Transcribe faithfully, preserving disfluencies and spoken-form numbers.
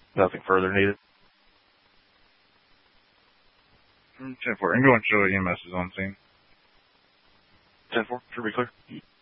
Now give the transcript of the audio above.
Nothing further needed. ten four, ambulance show E M S is on scene. ten four, should be clear.